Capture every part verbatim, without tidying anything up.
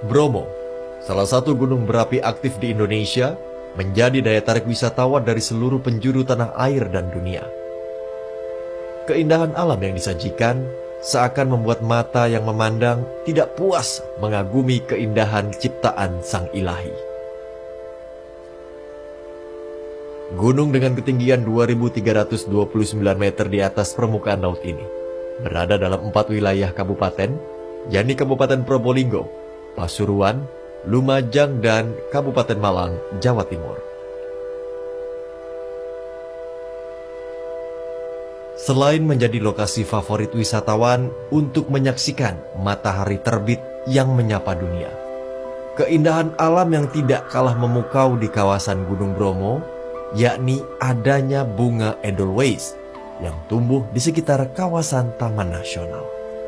Bromo, salah satu gunung berapi aktif di Indonesia, menjadi daya tarik wisatawan dari seluruh penjuru tanah air dan dunia. Keindahan alam yang disajikan seakan membuat mata yang memandang tidak puas mengagumi keindahan ciptaan Sang Ilahi. Gunung dengan ketinggian dua ribu tiga ratus dua puluh sembilan meter di atas permukaan laut ini berada dalam empat wilayah kabupaten, yakni Kabupaten Probolinggo, Pasuruan, Lumajang, dan Kabupaten Malang, Jawa Timur. Selain menjadi lokasi favorit wisatawan untuk menyaksikan matahari terbit yang menyapa dunia, keindahan alam yang tidak kalah memukau di kawasan Gunung Bromo, yakni adanya bunga Edelweiss yang tumbuh di sekitar kawasan Taman Nasional.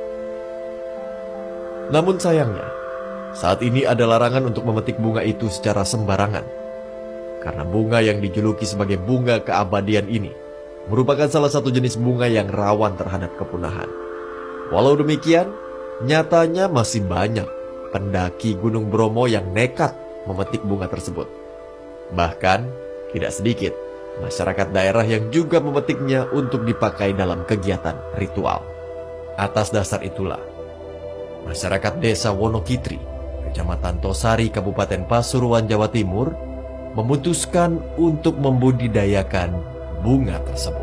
Namun sayangnya, saat ini ada larangan untuk memetik bunga itu secara sembarangan, karena bunga yang dijuluki sebagai bunga keabadian ini merupakan salah satu jenis bunga yang rawan terhadap kepunahan. Walau demikian, nyatanya masih banyak pendaki Gunung Bromo yang nekat memetik bunga tersebut. Bahkan, tidak sedikit masyarakat daerah yang juga memetiknya untuk dipakai dalam kegiatan ritual. Atas dasar itulah, masyarakat desa Wonokitri, Kecamatan Tosari, Kabupaten Pasuruan, Jawa Timur, memutuskan untuk membudidayakan bunga tersebut.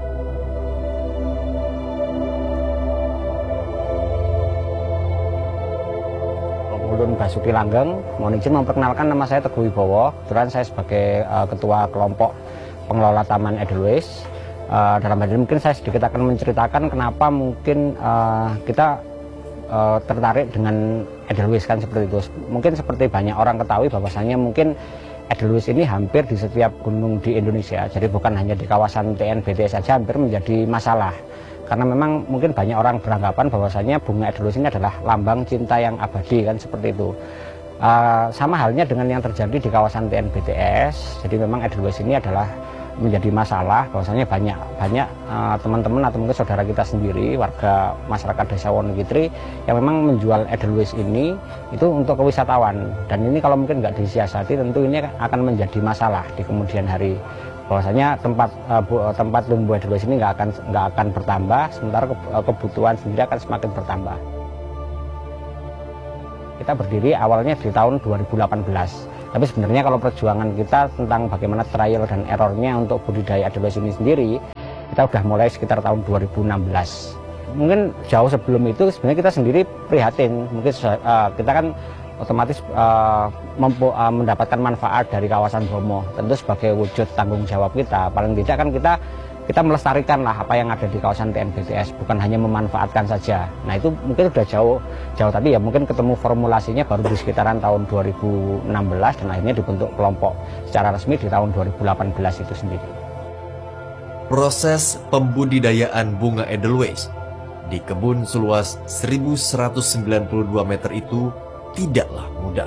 Ulun Basuki Langgeng, mohon izin memperkenalkan, nama saya Teguh Wibowo. Kebetulan saya sebagai uh, ketua kelompok pengelola Taman Edelweiss. Uh, dalam hal ini mungkin saya sedikit akan menceritakan kenapa mungkin uh, kita uh, tertarik dengan Edelweiss kan seperti itu. Mungkin seperti banyak orang ketahui bahwasanya mungkin Edelweiss ini hampir di setiap gunung di Indonesia. Jadi bukan hanya di kawasan T N B T saja hampir menjadi masalah. Karena memang mungkin banyak orang beranggapan bahwasanya bunga Edelweiss ini adalah lambang cinta yang abadi kan seperti itu. Uh, sama halnya dengan yang terjadi di kawasan T N B T S. Jadi memang Edelweiss ini adalah menjadi masalah bahwasanya banyak banyak uh, teman-teman atau mungkin saudara kita sendiri, warga masyarakat desa Wonokitri yang memang menjual Edelweiss ini itu untuk ke wisatawan. Dan ini kalau mungkin nggak disiasati tentu ini akan menjadi masalah di kemudian hari. Bahwasanya tempat uh, bu, tempat tumbuh Edelweiss ini nggak akan nggak akan bertambah, sementara ke, uh, kebutuhan sendiri akan semakin bertambah. Kita berdiri awalnya di tahun dua ribu delapan belas, tapi sebenarnya kalau perjuangan kita tentang bagaimana trial dan errornya untuk budidaya Edelweiss ini sendiri, kita udah mulai sekitar tahun dua ribu enam belas. Mungkin jauh sebelum itu sebenarnya kita sendiri prihatin, mungkin uh, kita kan otomatis uh, mempu, uh, mendapatkan manfaat dari kawasan Bromo. Tentu sebagai wujud tanggung jawab kita, paling tidak kan kita kita melestarikan lah apa yang ada di kawasan T N B T S, bukan hanya memanfaatkan saja. Nah itu mungkin sudah jauh jauh tapi ya mungkin ketemu formulasinya baru di sekitaran tahun dua ribu enam belas dan akhirnya dibentuk kelompok secara resmi di tahun dua ribu delapan belas itu sendiri. Proses pembudidayaan bunga Edelweiss di kebun seluas seribu seratus sembilan puluh dua meter itu tidaklah mudah.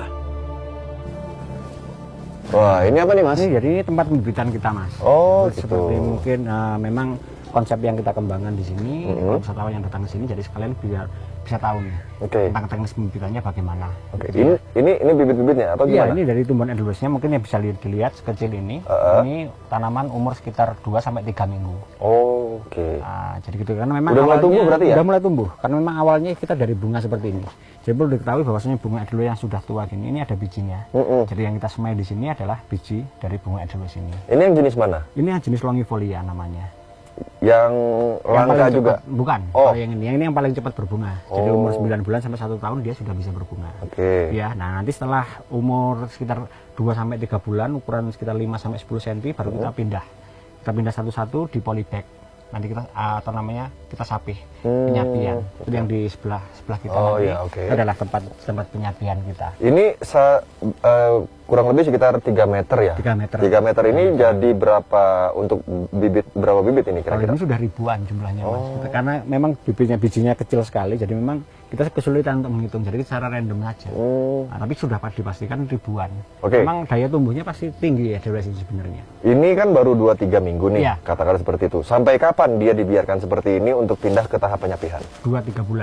Wah, ini apa nih Mas? Ini jadi ini tempat pembibitan kita Mas. Oh, gitu. Gitu. Seperti mungkin uh, memang konsep yang kita kembangkan di sini, mm-hmm. kalau wisatawan yang datang ke sini jadi sekalian biar bisa tahu nih okay. tentang teknis pembibitannya bagaimana. Oke. Okay. Gitu. Ini ini ini bibit-bibitnya apa gimana? Iya, ini dari tumbuhan Edelweissnya mungkin yang bisa dilihat sekecil ini. Uh-huh. Ini tanaman umur sekitar dua sampai tiga minggu. Oh, oke. Okay. Nah, jadi gitu karena memang udah awalnya, mulai tumbuh berarti ya? Udah mulai tumbuh. Karena memang awalnya kita dari bunga seperti ini. Jadi perlu diketahui bahwasanya bunga Edelweiss yang sudah tua gini ini ada bijinya. Uh-uh. Jadi yang kita semai di sini adalah biji dari bunga Edelweiss ini. Ini yang jenis mana? Ini yang jenis longifolia namanya. Yang langka juga? Cepat, bukan. Oh. Yang ini, yang ini yang paling cepat berbunga. Oh. Jadi umur sembilan bulan sampai satu tahun dia sudah bisa berbunga. Oke. Okay. Ya, nah nanti setelah umur sekitar dua sampai tiga bulan, ukuran sekitar lima sampai sepuluh sentimeter baru kita pindah. Kita pindah satu-satu di polybag. Nanti kita atau namanya kita sapih hmm. penyapian. Itu yang di sebelah sebelah kita oh, nanti. Ya, okay. Itu adalah tempat tempat penyapian kita. Ini sa, uh, kurang lebih sekitar tiga meter ya? tiga meter. tiga meter ini tiga meter. Jadi berapa untuk bibit berapa bibit ini kira-kira? Kalau ini sudah ribuan jumlahnya oh. Mas. Karena memang bibitnya bijinya kecil sekali, jadi memang kita kesulitan untuk menghitung, jadi secara random saja. Hmm. Nah, tapi sudah dipastikan ribuan. Okay. Memang daya tumbuhnya pasti tinggi ya Edelweiss ini sebenarnya. Ini kan baru dua tiga minggu nih, ya. Katakan seperti itu. Sampai kapan dia dibiarkan seperti ini untuk pindah ke tahap penyapihan? dua tiga bulan.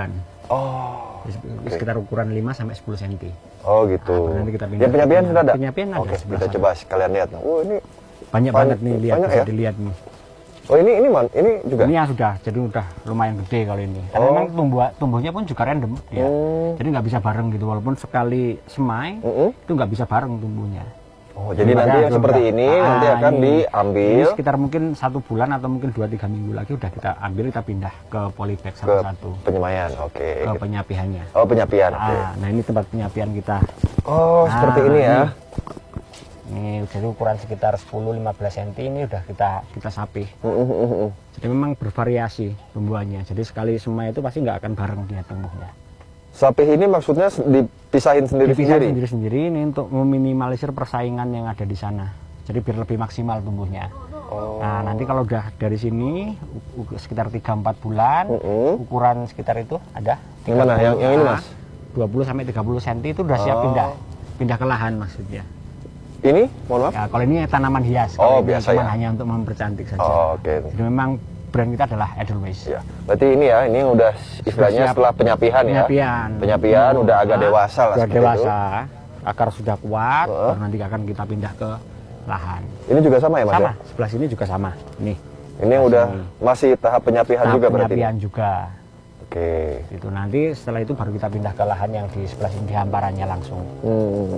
Oh. Okay. Sekitar ukuran lima sampai sepuluh sentimeter. Oh gitu. Nah, nanti kita pindah. Yang penyapian sudah ada? Penyapian ada. Oke, kita coba sekalian lihat. Oh ini banyak banget nih, lihat bisa ya? dilihat nih. Oh ini ini man, ini juga. Ini yang sudah, jadi udah lumayan gede kalau ini. Karena oh. memang tumbuh tumbuhnya pun juga random, ya. Hmm. Jadi nggak bisa bareng gitu, walaupun sekali semai mm -hmm. itu nggak bisa bareng tumbuhnya. Oh jadi, jadi nanti yang seperti ini ah, nanti akan ini, diambil. Ini sekitar mungkin satu bulan atau mungkin dua tiga minggu lagi udah kita ambil, kita pindah ke polybag satu-satu. Penyemaian, oke. Okay. Ke penyapiannya. Oh penyapian. Ah, okay. Nah ini tempat penyapian kita. Oh nah, seperti ini ya. Ini. Ini jadi ukuran sekitar sepuluh sampai lima belas sentimeter ini udah kita kita sapih. Uh, uh, uh, uh. Jadi memang bervariasi tumbuhannya. Jadi sekali semai itu pasti nggak akan bareng dia tumbuhnya. Sapih ini maksudnya dipisahin sendiri-sendiri? Sendiri-sendiri ini untuk meminimalisir persaingan yang ada di sana. Jadi biar lebih maksimal tumbuhnya. Oh. Nah nanti kalau udah dari sini sekitar tiga sampai empat bulan, uh, uh. ukuran sekitar itu ada. Yang mana? Yang, yang ini mas? dua puluh sampai tiga puluh sentimeter itu udah siap oh. pindah. Pindah ke lahan maksudnya. Ini, mohon maaf? Ya, kalau ini tanaman hias, oh, kalau biasa ini ya? hanya untuk mempercantik saja. Oh, oke. Okay. Jadi memang brand kita adalah Edelweiss. Ya. Berarti ini ya, ini udah istilahnya setelah penyapihan, penyapian ya? Penyapian. Hmm, udah agak dewasa lah. Sudah dewasa, itu. Akar sudah kuat, uh. baru nanti akan kita pindah ke lahan. Ini juga sama ya mas? Sama, ya? sebelah sini juga sama. Nih. Ini yang udah ini. Masih tahap penyapihan tahap juga berarti? penyapian juga. Oke. Okay. Itu nanti setelah itu baru kita pindah ke lahan yang di sebelah sini, di hamparannya langsung. Hmm.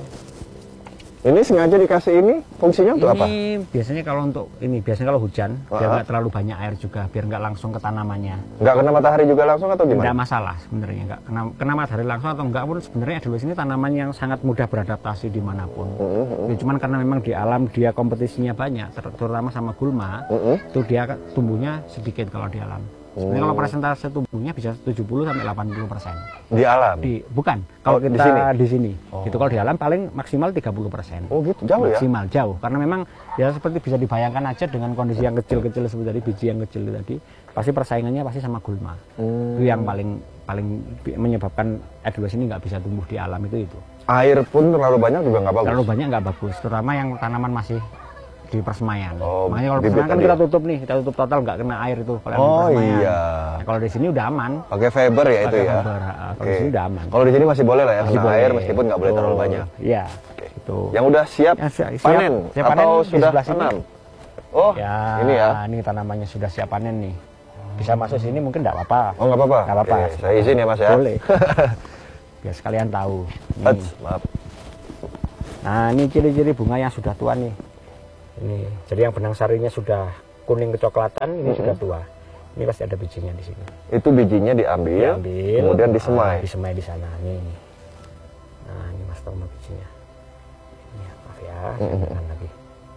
Ini sengaja dikasih ini fungsinya untuk ini apa? Ini biasanya kalau untuk ini biasanya kalau hujan uh-huh. biar nggak terlalu banyak air juga, biar nggak langsung ke tanamannya. Nggak kena matahari juga langsung atau gimana? Nggak masalah sebenarnya, nggak kena, kena matahari langsung atau enggak pun sebenarnya Edelweiss ini tanaman yang sangat mudah beradaptasi dimanapun. Uh-huh. Ya, cuman karena memang di alam dia kompetisinya banyak, terutama sama gulma, uh-huh. itu dia tumbuhnya sedikit kalau di alam. Sebenarnya kalau persentase tumbuhnya bisa tujuh puluh sampai delapan puluh persen. Di alam? Di, bukan. Kalau oh, kita di sini. Di sini. Oh. Itu kalau di alam paling maksimal tiga puluh persen. Oh gitu, jauh maksimal, ya? Maksimal, jauh. Karena memang ya seperti bisa dibayangkan aja dengan kondisi yang kecil-kecil seperti tadi, biji yang kecil tadi, pasti persaingannya pasti sama gulma. Hmm. Itu yang paling paling menyebabkan Edelweiss ini nggak bisa tumbuh di alam itu itu. Air pun terlalu banyak juga nggak bagus? Terlalu banyak nggak bagus, terutama yang tanaman masih di persemaian. Oh, makanya kalau persemaian kan kita tutup nih, kita tutup total nggak kena air itu. Kalau oh iya. Nah, kalau di sini udah aman. Pakai fiber ya itu ya. Fiber. Kalau okay. di sini udah aman. Kalau di sini masih boleh lah ya, masih kena boleh. air meskipun nggak boleh terlalu banyak. Iya. Okay. Itu. Yang udah siap, ya, siap panen siap atau panen sudah tanam? Oh, ya, ini ya. Ini tanamannya sudah siap panen nih. Bisa masuk sini mungkin nggak apa-apa. Oh nggak apa-apa. Nggak apa-apa. Okay. Saya izin ya mas ya. Boleh. Biar sekalian tahu. Ats, maaf. Nah ini ciri-ciri bunga yang sudah tua nih. Ini, jadi yang benang sarinya sudah kuning kecoklatan, ini mm-hmm. sudah tua. Ini pasti ada bijinya di sini. Itu bijinya diambil, diambil kemudian disemai. Ah, disemai di sana. Nih. Nah, ini mas toma bijinya. Ini ya, maaf ya, mm-hmm. lagi.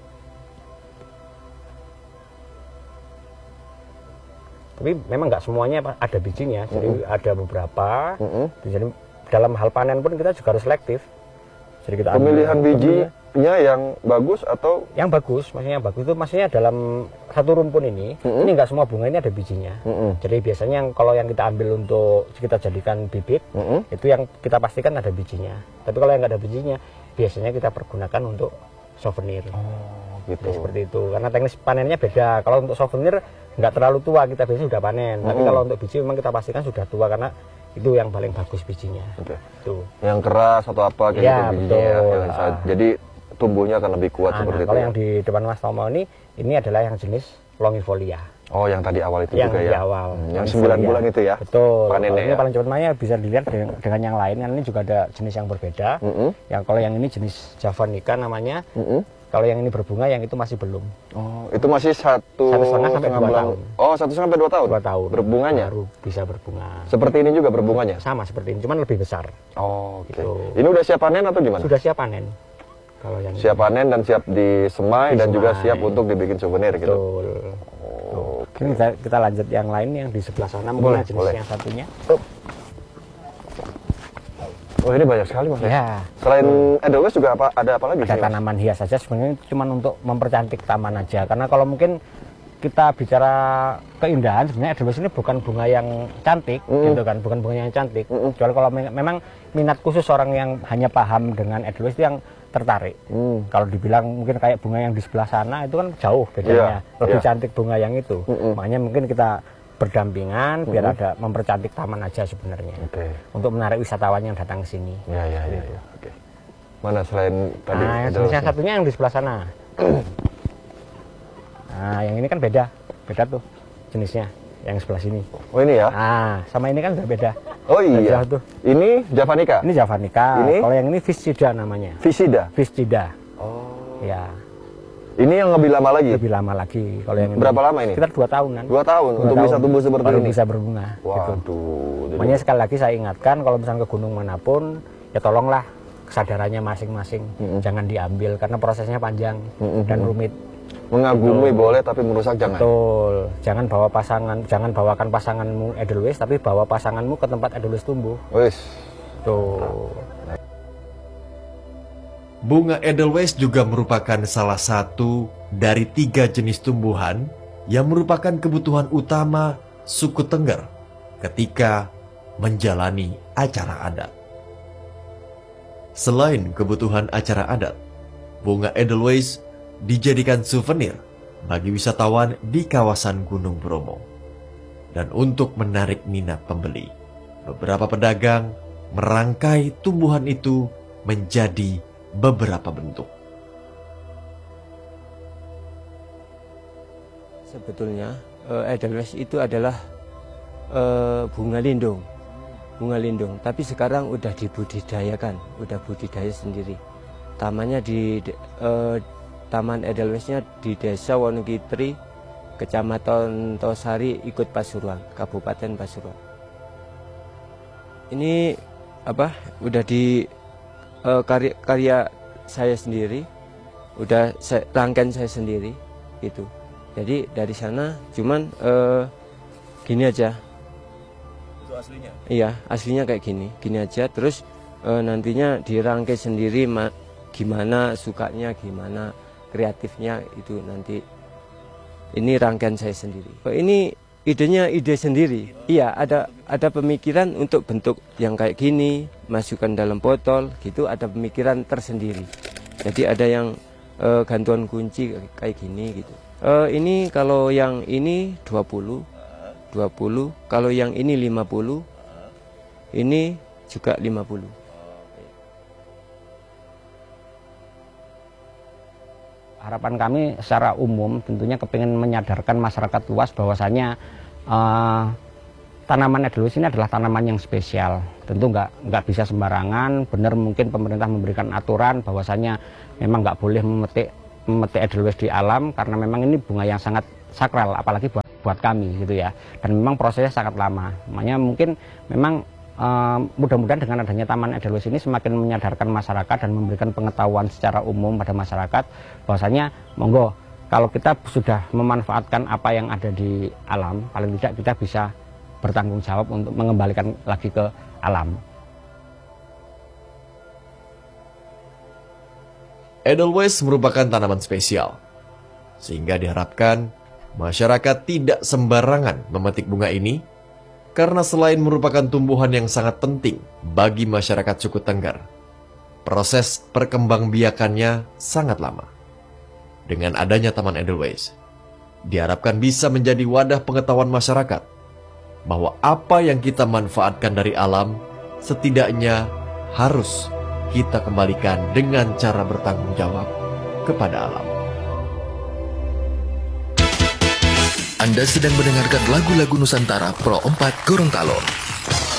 Tapi memang nggak semuanya ada bijinya, jadi mm-hmm. ada beberapa. Mm-hmm. Jadi dalam hal panen pun kita juga harus selektif. Jadi kita pemilihan ambil, bijinya yang bagus atau yang bagus, maksudnya yang bagus itu maksudnya dalam satu rumpun ini, mm-hmm. ini nggak semua bunga ini ada bijinya. Mm-hmm. Jadi biasanya yang kalau yang kita ambil untuk kita jadikan bibit, mm-hmm. itu yang kita pastikan ada bijinya. Tapi kalau yang nggak ada bijinya, biasanya kita pergunakan untuk souvenir. Oh, gitu. Jadi seperti itu. Karena teknis panennya beda. Kalau untuk souvenir nggak terlalu tua, kita biasanya sudah panen. Mm-hmm. Tapi kalau untuk biji memang kita pastikan sudah tua karena itu yang paling bagus bijinya. Okay. Itu. Yang keras atau apa kayak ya, gitu bijinya ya. Yang uh, jadi tumbuhnya akan lebih kuat nah, seperti nah, itu. Kalau ya? yang di depan Mas Tomo ini, ini adalah yang jenis longifolia. Oh, yang tadi awal itu yang juga di ya. awal. Hmm, yang sembilan bulan itu ya. Betul. Panennya ini ya. paling cepat mainnya bisa dilihat dengan, dengan yang lain. Kan ini juga ada jenis yang berbeda. Mm-hmm. Yang kalau yang ini jenis Javanica namanya. Mm-hmm. Kalau yang ini berbunga, yang itu masih belum. Oh, itu masih satu, satu setengah sampai dua tahun. Oh, satu setengah sampai dua tahun. Dua tahun. Berbunganya. Baru bisa berbunga. Seperti ini juga berbunganya. Sama seperti ini, cuman lebih besar. Oh, oke. Okay. Gitu. Ini udah siap panen atau gimana? Sudah siap panen. Kalau yang siap ini. panen dan siap disemai, disemai dan juga siap untuk dibikin souvenir gitu. Betul. Oh, okay. Ini kita, kita lanjut yang lain yang di sebelah sana. Mungkin boleh, jenis boleh. yang satunya. Oh. Oh ini banyak sekali mas ya. Selain Edelweiss juga apa, ada apa lagi? Ada sih, tanaman mas? Hias saja sebenarnya cuma untuk mempercantik taman aja. Karena kalau mungkin kita bicara keindahan sebenarnya Edelweiss ini bukan bunga yang cantik, mm. gitu kan, bukan bunga yang cantik. Mm. Kecuali kalau me memang minat khusus orang yang hanya paham dengan Edelweiss itu yang tertarik. Mm. Kalau dibilang mungkin kayak bunga yang di sebelah sana itu kan jauh bedanya, yeah. lebih yeah. cantik bunga yang itu. Mm -mm. Makanya mungkin kita berdampingan, biar Mhm. ada mempercantik taman aja sebenarnya. Oke. Untuk menarik wisatawan yang datang ke sini. Ya, ya, ya, Gitu. ya. Oke. Mana selain tadi? Nah, yang ada jenisnya sini? satunya yang di sebelah sana. Nah, yang ini kan beda, beda tuh jenisnya, yang sebelah sini. Oh ini ya? Nah, sama ini kan udah beda. Oh iya. Beda tuh. Ini Javanica? Ini Javanica. Ini? Kalau yang ini Viscida namanya. Viscida? Viscida. Oh. Ya, Ini yang lebih lama lagi? lebih lama lagi. Kalau yang ini Berapa lama ini? sekitar dua tahunan. Dua tahun Dua untuk tahun bisa tumbuh seperti baru ini? bisa berbunga. Gitu. Waduh. jadi- Makanya sekali lagi saya ingatkan, kalau misalnya ke gunung manapun, ya tolonglah kesadarannya masing-masing. Mm-mm. Jangan diambil karena prosesnya panjang Mm-mm. dan rumit. Mengagumi boleh tapi merusak jangan. Betul. Jangan bawa pasangan, jangan bawakan pasanganmu Edelweiss, tapi bawa pasanganmu ke tempat Edelweiss tumbuh. Wis. Tuh. Bunga Edelweiss juga merupakan salah satu dari tiga jenis tumbuhan yang merupakan kebutuhan utama suku Tengger ketika menjalani acara adat. Selain kebutuhan acara adat, bunga Edelweiss dijadikan souvenir bagi wisatawan di kawasan Gunung Bromo. Dan untuk menarik minat pembeli, beberapa pedagang merangkai tumbuhan itu menjadi beberapa bentuk. Sebetulnya eh, Edelweiss itu adalah eh, bunga lindung, bunga lindung. Tapi sekarang udah dibudidayakan, udah budidaya sendiri. Tamannya di eh, Taman Edelweissnya di Desa Wonogiri, Kecamatan Tosari, ikut Pasuruan, Kabupaten Pasuruan. Ini apa? Udah di eh, karya, karya saya sendiri, udah saya, rangkaian saya sendiri, gitu. Jadi dari sana cuman eh, gini aja. Itu aslinya? Iya, aslinya kayak gini, gini aja. Terus eh, nantinya dirangkai sendiri, ma- gimana sukanya, gimana kreatifnya itu nanti. Ini rangkaian saya sendiri. Oh, ini idenya ide sendiri. Iya, ada ada pemikiran untuk bentuk yang kayak gini, masukkan dalam botol, gitu. Ada pemikiran tersendiri. Jadi ada yang eh, gantungan kunci kayak gini, gitu. Eh, ini kalau yang ini dua puluh, dua puluh. Kalau yang ini lima puluh, ini juga lima puluh. Harapan kami secara umum tentunya kepingin menyadarkan masyarakat luas bahwasanya eh, tanaman Edelweiss ini adalah tanaman yang spesial. Tentu nggak nggak bisa sembarangan. Benar mungkin pemerintah memberikan aturan bahwasanya memang nggak boleh memetik memetik Edelweiss di alam karena memang ini bunga yang sangat sakral, apalagi buat buat kami gitu ya. Dan memang prosesnya sangat lama. Makanya mungkin memang Uh, mudah-mudahan dengan adanya Taman Edelweiss ini semakin menyadarkan masyarakat dan memberikan pengetahuan secara umum pada masyarakat bahwasanya monggo kalau kita sudah memanfaatkan apa yang ada di alam, paling tidak kita bisa bertanggung jawab untuk mengembalikan lagi ke alam. Edelweiss merupakan tanaman spesial, sehingga diharapkan masyarakat tidak sembarangan memetik bunga ini. Karena selain merupakan tumbuhan yang sangat penting bagi masyarakat suku Tengger, proses perkembangbiakannya sangat lama. Dengan adanya Taman Edelweiss, diharapkan bisa menjadi wadah pengetahuan masyarakat bahwa apa yang kita manfaatkan dari alam setidaknya harus kita kembalikan dengan cara bertanggung jawab kepada alam. Anda sedang mendengarkan lagu-lagu Nusantara Pro empat Gorontalo.